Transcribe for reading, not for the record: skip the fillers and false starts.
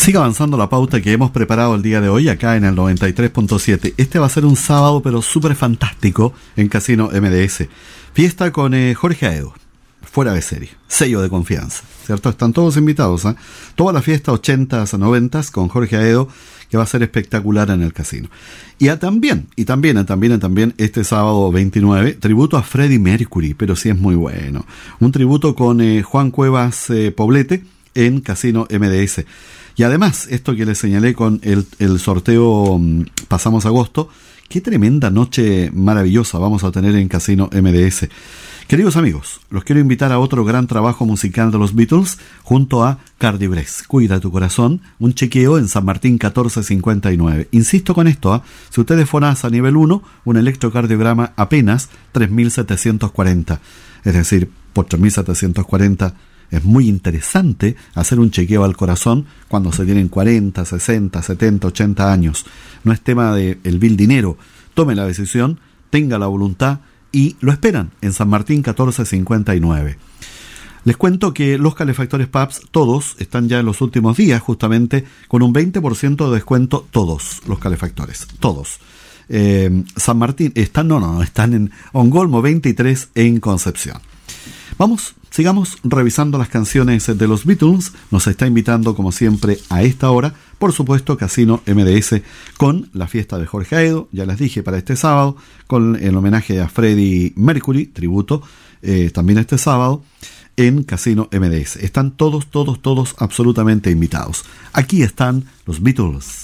Sigue avanzando la pauta que hemos preparado el día de hoy acá en el 93.7. Este va a ser un sábado pero súper fantástico en Casino MDS. Fiesta con Jorge Aedo, fuera de serie, sello de confianza, ¿cierto? Están todos invitados, ¿eh? Toda la fiesta 80s, 90s con Jorge Aedo, que va a ser espectacular en el casino. Y también este sábado 29, tributo a Freddie Mercury, pero sí es muy bueno. Un tributo con Juan Cuevas Poblete en Casino MDS. Y además, esto que les señalé con el sorteo Pasamos Agosto, qué tremenda noche maravillosa vamos a tener en Casino MDS. Queridos amigos, los quiero invitar a otro gran trabajo musical de los Beatles junto a Cardi Bress. Cuida tu corazón, un chequeo en San Martín 1459. Insisto con esto, si usted es FONASA nivel 1, un electrocardiograma apenas 3.740. Es decir, por 3.740 es muy interesante hacer un chequeo al corazón cuando se tienen 40, 60, 70, 80 años. No es tema de el vil dinero. Tome la decisión, tenga la voluntad y lo esperan en San Martín 1459. Les cuento que los calefactores PAPS, todos, están ya en los últimos días justamente con un 20% de descuento, todos los calefactores, todos. San Martín, están en Ongolmo 23 en Concepción. Sigamos revisando las canciones de los Beatles. Nos está invitando, como siempre, a esta hora, por supuesto, Casino MDS con la fiesta de Jorge Aedo, ya les dije, para este sábado, con el homenaje a Freddie Mercury, tributo, también este sábado, en Casino MDS. Están todos absolutamente invitados. Aquí están los Beatles.